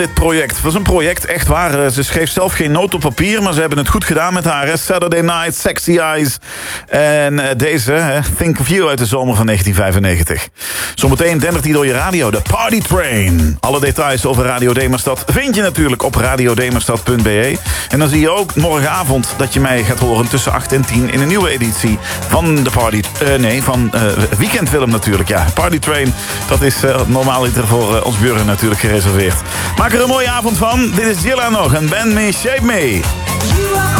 Dit project was een project, echt waar. Ze schreef zelf geen noot op papier, maar ze hebben het goed gedaan met haar. Saturday Night, Sexy Eyes. En deze, Think of You uit de zomer van 1995. Zometeen dendert hij door je radio, de Party Train. Alle details over Radio Demerstad vind je natuurlijk op radiodemerstad.be. En dan zie je ook morgenavond dat je mij gaat horen tussen 8 en 10... in een nieuwe editie van de Party... van Weekend Willem natuurlijk, ja. Party Train, dat is normaal voor ons burger natuurlijk gereserveerd. Maak er een mooie avond van. Dit is Jilla nog en Bend Me, Shape Me.